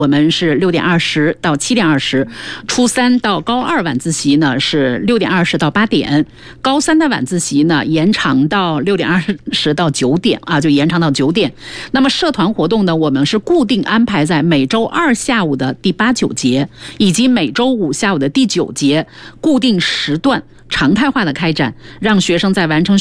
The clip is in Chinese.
我们是6点20到7点20，初三到高2晚自习呢是6点20到8点，高3的晚自习呢延长到6点20到9点啊，就延长到9点。那么社团活动呢，我们是固定安排在每周2下午的第8、9节，以及每周5下午的第9节，固定时段常态化的开展，让学生在完成